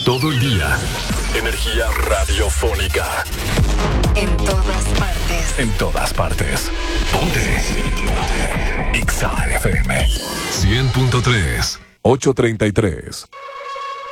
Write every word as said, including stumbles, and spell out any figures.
Todo el día. Energía radiofónica. En todas partes. En todas partes. Ponte. Ponte. X A F M. cien punto tres. ocho treinta y tres.